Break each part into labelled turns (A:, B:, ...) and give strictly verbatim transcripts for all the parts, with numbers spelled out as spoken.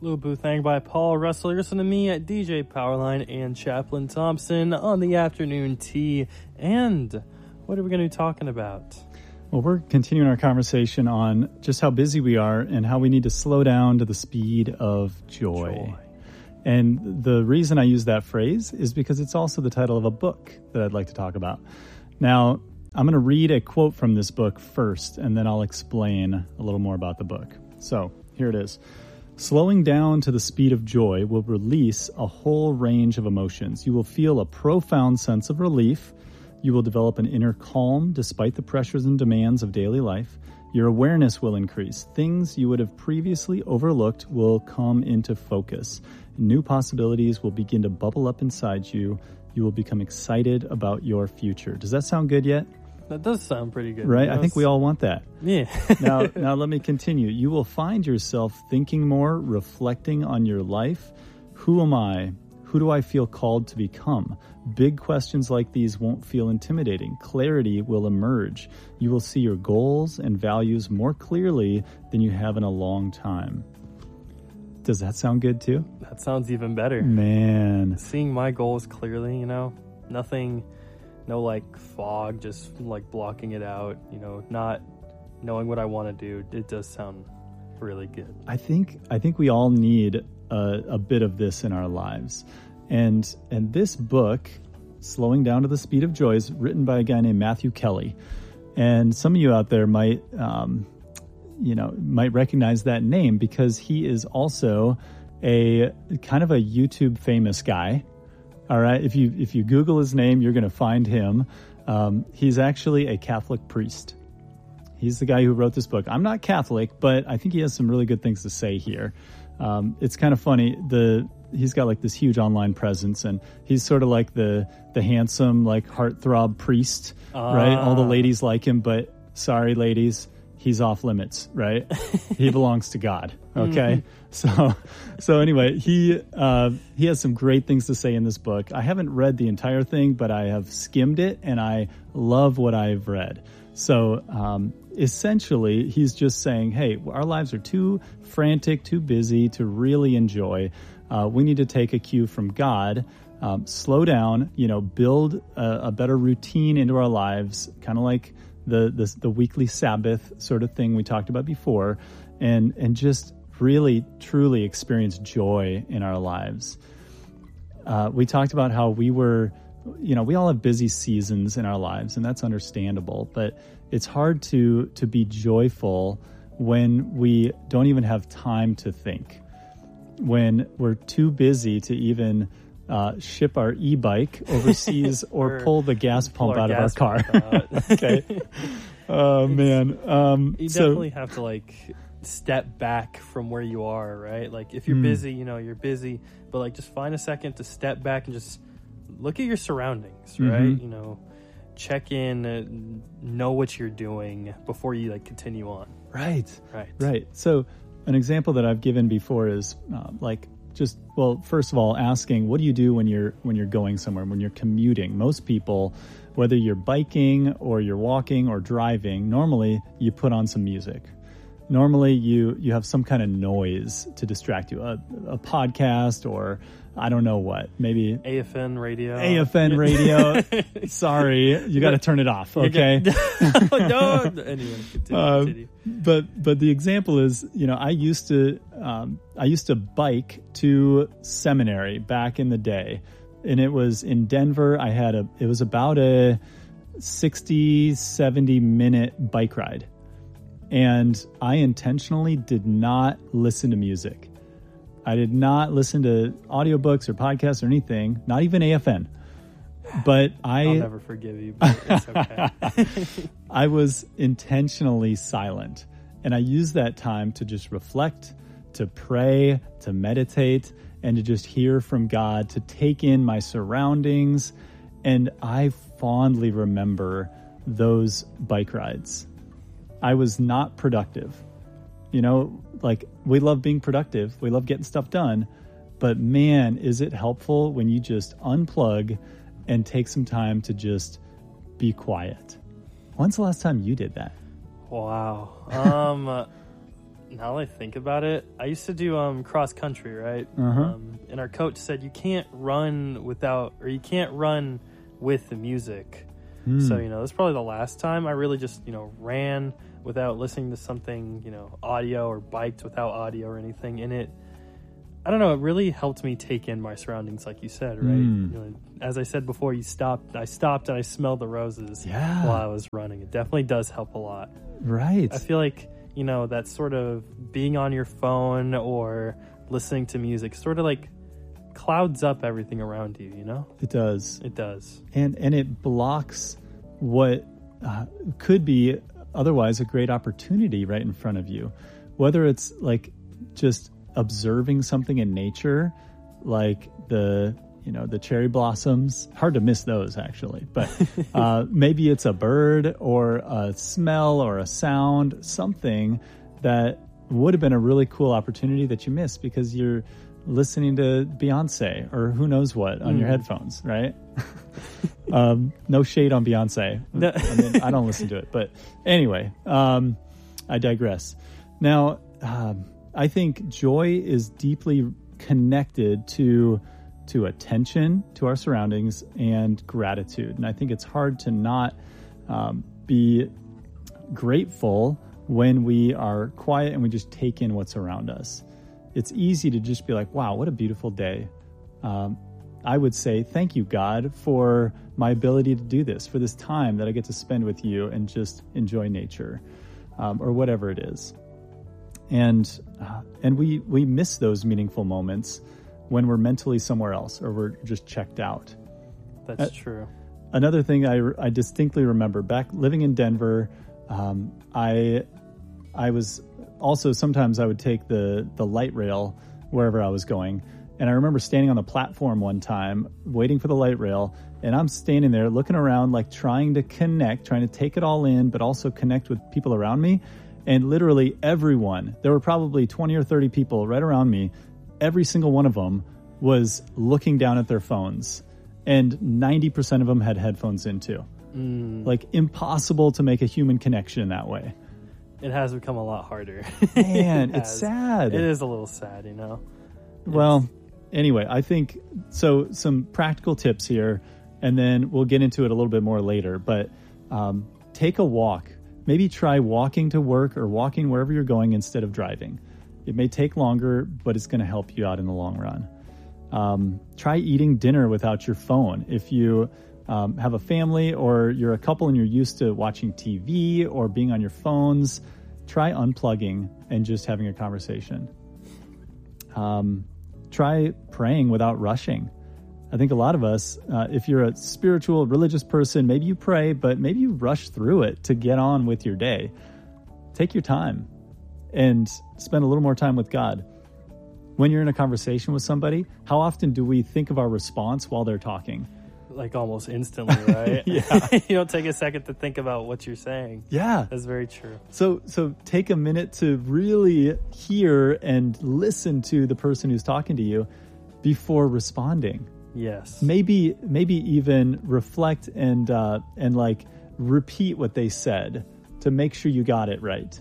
A: Blue Boothang by Paul Russell. You're listening to me at D J Powerline and Chaplain Thompson on the afternoon tea. And what are we going to be talking about?
B: Well, we're continuing our conversation on just how busy we are and how we need to slow down to the speed of joy. joy. And the reason I use that phrase is because it's also the title of a book that I'd like to talk about. Now, I'm going to read a quote from this book first, and then I'll explain a little more about the book. So, here it is. Slowing down to the speed of joy will release a whole range of emotions. You will feel a profound sense of relief. You will develop an inner calm despite the pressures and demands of daily life. Your awareness will increase. Things you would have previously overlooked will come into focus. New possibilities will begin to bubble up inside you. You will become excited about your future. Does that sound good yet?
A: That does sound pretty good.
B: Right? I think we all want that.
A: Yeah.
B: now, now let me continue. You will find yourself thinking more, reflecting on your life. Who am I? Who do I feel called to become? Big questions like these won't feel intimidating. Clarity will emerge. You will see your goals and values more clearly than you have in a long time. Does that sound good too?
A: That sounds even better.
B: Man.
A: Seeing my goals clearly, you know, nothing, no like fog, just like blocking it out, you know, not knowing what I want to do. It does sound really good.
B: I think, I think we all need a, a bit of this in our lives. And, and this book, Slowing Down to the Speed of Joy, is written by a guy named Matthew Kelly. And some of you out there might, um, you know, might recognize that name because he is also a kind of a YouTube famous guy. All right. If you, if you Google his name, you're going to find him. Um, he's actually a Catholic priest. He's the guy who wrote this book. I'm not Catholic, but I think he has some really good things to say here. Um, it's kind of funny. The, he's got like this huge online presence and he's sort of like the, the handsome, like heartthrob priest, uh. right? All the ladies like him, but sorry, ladies, he's off limits, right? He belongs to God. Okay. Mm-hmm. So, so anyway, he, uh, he has some great things to say in this book. I haven't read the entire thing, but I have skimmed it and I love what I've read. So, um, essentially he's just saying, hey, our lives are too frantic, too busy to really enjoy. Uh, we need to take a cue from God, um, slow down, you know, build a, a better routine into our lives, kind of like the, the the weekly Sabbath sort of thing we talked about before, and and just really, truly experience joy in our lives. Uh, we talked about how we were, you know, we all have busy seasons in our lives, and that's understandable, but it's hard to to be joyful when we don't even have time to think, when we're too busy to even uh, ship our e-bike overseas or, or pull the gas pump out of our car. Okay. Oh, man. Um,
A: you
B: so,
A: definitely have to, like, step back from where you are, right? Like, if you're mm. busy, you know, you're busy, but, like, just find a second to step back and just look at your surroundings, right? Mm-hmm. You know, check in, uh, know what you're doing before you, like, continue on.
B: Right.
A: Right.
B: Right. So an example that I've given before is, uh, like, just, well, first of all, asking, what do you do when you're when you're going somewhere, when you're commuting? Most people, whether you're biking or you're walking or driving, normally you put on some music. Normally you, you have some kind of noise to distract you, a, a podcast or I don't know what, maybe
A: A F N radio.
B: A F N radio. Sorry, you got to turn it off. Okay.
A: No. Anyway, continue,
B: uh,
A: continue.
B: But but the example is, you know, I used to um, I used to bike to seminary back in the day, and it was in Denver. I had a it was about a sixty, seventy minute bike ride, and I intentionally did not listen to music. I did not listen to audiobooks or podcasts or anything, not even A F N. But I...
A: I'll never forgive you, but it's okay.
B: I was intentionally silent. And I used that time to just reflect, to pray, to meditate, and to just hear from God, to take in my surroundings. And I fondly remember those bike rides. I was not productive. You know, like, we love being productive. We love getting stuff done. But man, is it helpful when you just unplug and take some time to just be quiet. When's the last time you did that?
A: Wow. Um, Now that I think about it, I used to do um, cross country, right?
B: Uh-huh.
A: Um, and our coach said you can't run without, or you can't run with the music.
B: Mm.
A: So, you know, that's probably the last time I really just, you know, ran without listening to something, you know, audio, or biked without audio or anything. And it, I don't know, it really helped me take in my surroundings, like you said, right?
B: Mm.
A: You know, as I said before, you stopped, I stopped and I smelled the roses
B: Yeah.
A: while I was running. It definitely does help a lot.
B: Right.
A: I feel like, you know, that sort of being on your phone or listening to music sort of like clouds up everything around you, you know?
B: It does.
A: It does.
B: And and it blocks what uh, could be otherwise a great opportunity right in front of you. Whether it's like just observing something in nature, like the you know the cherry blossoms, hard to miss those actually, but uh, maybe it's a bird or a smell or a sound, something that would have been a really cool opportunity that you missed because you're listening to Beyonce or who knows what on mm. your headphones, right? um, no shade on Beyonce.
A: No.
B: I mean, I don't listen to it, but anyway, um, I digress. Now, um, I think joy is deeply connected to to attention to our surroundings and gratitude. And I think it's hard to not um, be grateful when we are quiet and we just take in what's around us. It's easy to just be like, wow, what a beautiful day. Um, I would say, thank you, God, for my ability to do this, for this time that I get to spend with you and just enjoy nature, um, or whatever it is. And uh, and we, we miss those meaningful moments when we're mentally somewhere else or we're just checked out.
A: That's uh, true.
B: Another thing I, I distinctly remember, back living in Denver, um, I I was also, sometimes I would take the, the light rail wherever I was going. And I remember standing on the platform one time, waiting for the light rail, and I'm standing there looking around, like trying to connect, trying to take it all in, but also connect with people around me. And literally everyone, there were probably twenty or thirty people right around me. Every single one of them was looking down at their phones, and ninety percent of them had headphones in too.
A: Mm.
B: Like impossible to make a human connection that way.
A: It has become a lot harder.
B: Man,
A: it
B: it's sad.
A: It is a little sad, you know?
B: Well, anyway, I think, so some practical tips here, and then we'll get into it a little bit more later, but um, take a walk. Maybe try walking to work or walking wherever you're going instead of driving. It may take longer, but it's going to help you out in the long run. Um, try eating dinner without your phone. If you um, have a family or you're a couple and you're used to watching T V or being on your phones, try unplugging and just having a conversation. Um, try praying without rushing. I think a lot of us, uh, if you're a spiritual, religious person, maybe you pray, but maybe you rush through it to get on with your day. Take your time and spend a little more time with God. When you're in a conversation with somebody, how often do we think of our response while they're talking?
A: Like almost instantly, right?
B: Yeah.
A: You don't take a second to think about what you're saying.
B: Yeah.
A: That's very true.
B: So so take a minute to really hear and listen to the person who's talking to you before responding.
A: Yes.
B: Maybe maybe even reflect and uh, and like repeat what they said to make sure you got it right.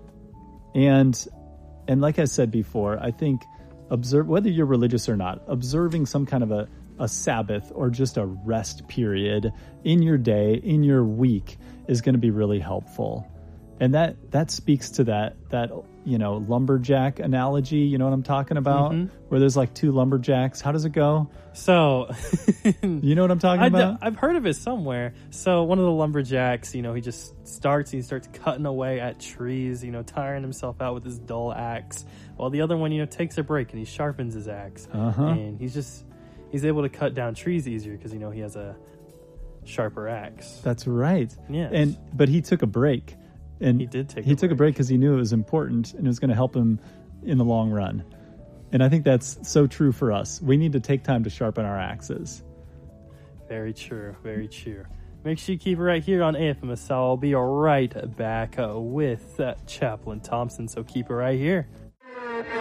B: And and like I said before, I think observe, whether you're religious or not, observing some kind of a, a Sabbath or just a rest period in your day, in your week, is going to be really helpful. And that that speaks to that that you know lumberjack analogy. You know what I'm talking about?
A: Mm-hmm.
B: Where there's like two lumberjacks. How does it go?
A: So,
B: you know what I'm talking
A: I
B: about?
A: d- I've heard of it somewhere. So one of the lumberjacks, you know, he just starts. He starts cutting away at trees. You know, tiring himself out with his dull axe. While the other one, you know, takes a break and he sharpens his axe.
B: Uh-huh.
A: And he's just he's able to cut down trees easier because you know he has a sharper axe.
B: That's right.
A: Yeah.
B: And but he took a break. And
A: he did take
B: he
A: a
B: took
A: break.
B: a break because he knew it was important and it was going to help him in the long run. And I think that's so true for us. We need to take time to sharpen our axes.
A: Very true. Very true. Make sure you keep it right here on A F M S L. I'll be right back uh, with uh, Chaplain Thompson. So keep it right here.